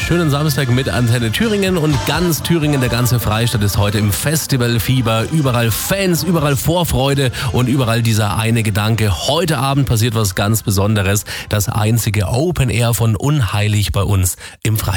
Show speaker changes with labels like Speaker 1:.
Speaker 1: schönen Samstag mit Antenne Thüringen und ganz Thüringen, der ganze Freistaat ist heute im Festivalfieber. Überall Fans, überall Vorfreude und überall dieser eine Gedanke. Heute Abend passiert was ganz Besonderes. Das einzige Open Air von Unheilig bei uns im Freistaat.